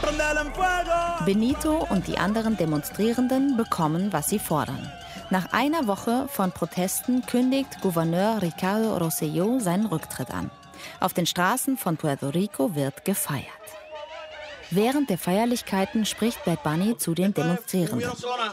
Benito und die anderen Demonstrierenden bekommen, was sie fordern. Nach einer Woche von Protesten kündigt Gouverneur Ricardo Rosselló seinen Rücktritt an. Auf den Straßen von Puerto Rico wird gefeiert. Während der Feierlichkeiten spricht Bad Bunny zu den Demonstrierenden.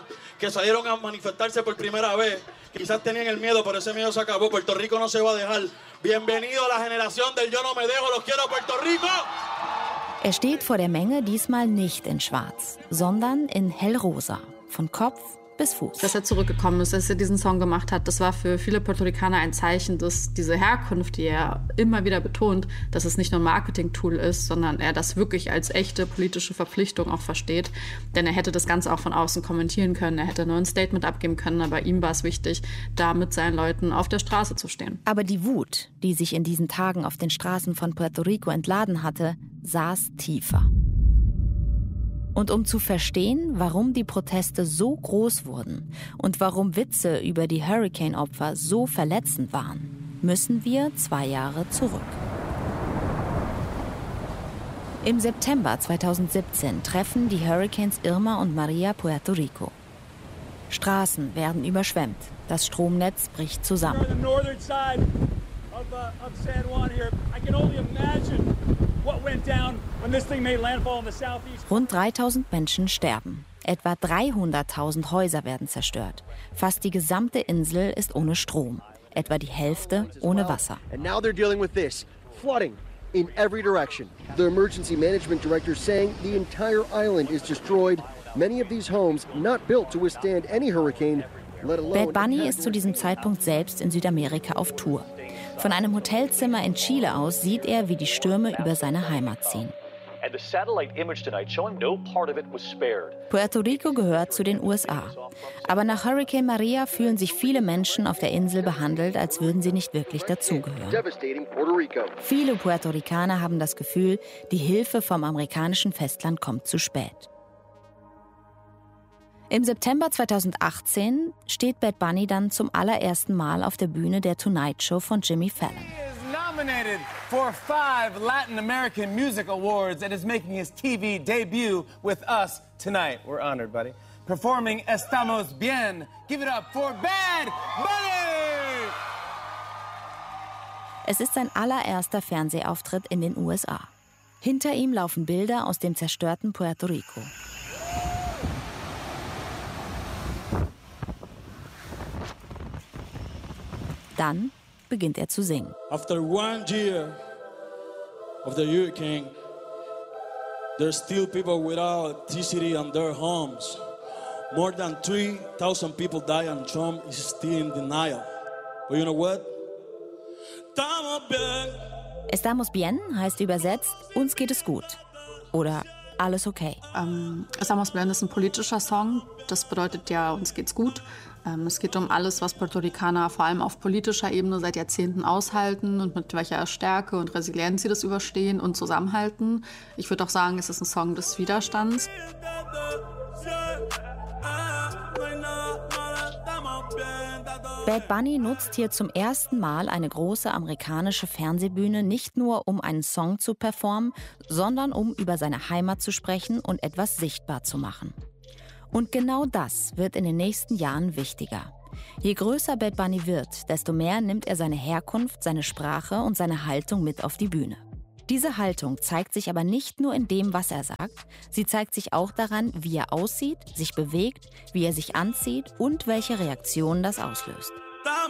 Er steht vor der Menge diesmal nicht in Schwarz, sondern in Hellrosa, von Kopf bis Fuß. Dass er zurückgekommen ist, dass er diesen Song gemacht hat, das war für viele Puerto Ricaner ein Zeichen, dass diese Herkunft, die er immer wieder betont, dass es nicht nur ein Marketing-Tool ist, sondern er das wirklich als echte politische Verpflichtung auch versteht. Denn er hätte das Ganze auch von außen kommentieren können, er hätte nur ein Statement abgeben können, aber ihm war es wichtig, da mit seinen Leuten auf der Straße zu stehen. Aber die Wut, die sich in diesen Tagen auf den Straßen von Puerto Rico entladen hatte, saß tiefer. Und um zu verstehen, warum die Proteste so groß wurden und warum Witze über die Hurricane-Opfer so verletzend waren, müssen wir 2 Jahre zurück. Im September 2017 treffen die Hurricanes Irma und Maria Puerto Rico. Straßen werden überschwemmt, das Stromnetz bricht zusammen. Rund 3000 Menschen sterben. Etwa 300.000 Häuser werden zerstört. Fast die gesamte Insel ist ohne Strom. Etwa die Hälfte ohne Wasser. In every direction. The emergency management director saying the entire island is destroyed. Many of these homes not built to withstand any hurricane, let alone. Bad Bunny ist zu diesem Zeitpunkt selbst in Südamerika auf Tour. Von einem Hotelzimmer in Chile aus sieht er, wie die Stürme über seine Heimat ziehen. Puerto Rico gehört zu den USA. Aber nach Hurricane Maria fühlen sich viele Menschen auf der Insel behandelt, als würden sie nicht wirklich dazugehören. Viele Puerto Ricaner haben das Gefühl, die Hilfe vom amerikanischen Festland kommt zu spät. Im September 2018 steht Bad Bunny dann zum allerersten Mal auf der Bühne der Tonight Show von Jimmy Fallon. Nominated for 5 Latin American Music Awards and is making his TV debut with us tonight. We're honored, buddy. Performing Estamos Bien. Give it up for Bad Bunny! Es ist sein allererster Fernsehauftritt in den USA. Hinter ihm laufen Bilder aus dem zerstörten Puerto Rico. Dann beginnt er zu singen. After 1 year of the hurricane, there's still people without electricity in their homes. More than 3,000 people die and Trump is still in denial. But you know what? Estamos bien heißt übersetzt, uns geht es gut. Oder alles okay. Estamos bien ist ein politischer Song. Das bedeutet ja, uns geht's gut. Es geht um alles, was Puerto Ricaner vor allem auf politischer Ebene seit Jahrzehnten aushalten und mit welcher Stärke und Resilienz sie das überstehen und zusammenhalten. Ich würde auch sagen, es ist ein Song des Widerstands. Bad Bunny nutzt hier zum ersten Mal eine große amerikanische Fernsehbühne nicht nur, um einen Song zu performen, sondern um über seine Heimat zu sprechen und etwas sichtbar zu machen. Und genau das wird in den nächsten Jahren wichtiger. Je größer Bad Bunny wird, desto mehr nimmt er seine Herkunft, seine Sprache und seine Haltung mit auf die Bühne. Diese Haltung zeigt sich aber nicht nur in dem, was er sagt, sie zeigt sich auch daran, wie er aussieht, sich bewegt, wie er sich anzieht und welche Reaktionen das auslöst.